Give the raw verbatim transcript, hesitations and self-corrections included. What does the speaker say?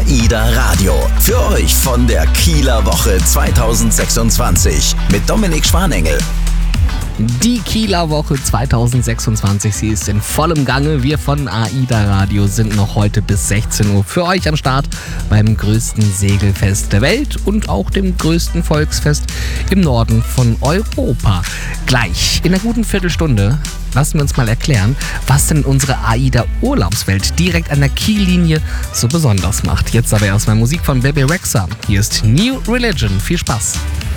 AIDA Radio. Für euch von der Kieler Woche zwanzig sechsundzwanzig mit Dominik Schwanengel. Die Kieler Woche zwanzig sechsundzwanzig, sie ist in vollem Gange. Wir von AIDA Radio sind noch heute bis sechzehn Uhr für euch am Start beim größten Segelfest der Welt und auch dem größten Volksfest im Norden von Europa. Gleich in einer guten Viertelstunde lassen wir uns mal erklären, was denn unsere AIDA-Urlaubswelt direkt an der Kiellinie so besonders macht. Jetzt aber erstmal Musik von Bebe Rexha. Hier ist New Religion. Viel Spaß!